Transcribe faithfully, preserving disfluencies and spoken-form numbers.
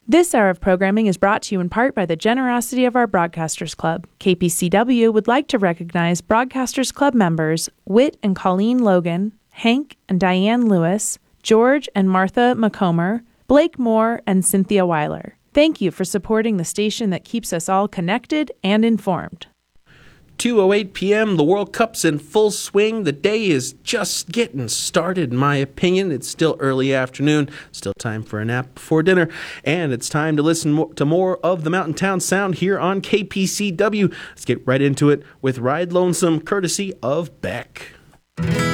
This hour of programming is brought to you in part by the generosity of our Broadcasters Club. K P C W would like to recognize Broadcasters Club members Whit and Colleen Logan, Hank and Diane Lewis, George and Martha McComber, Blake Moore, and Cynthia Weiler. Thank you for supporting the station that keeps us all connected and informed. two oh eight p.m. The World Cup's in full swing. The day is just getting started, in my opinion. It's still early afternoon, still time for a nap before dinner, and it's time to listen mo- to more of the Mountain Town Sound here on K P C W. Let's get right into it with Ride Lonesome, courtesy of Beck.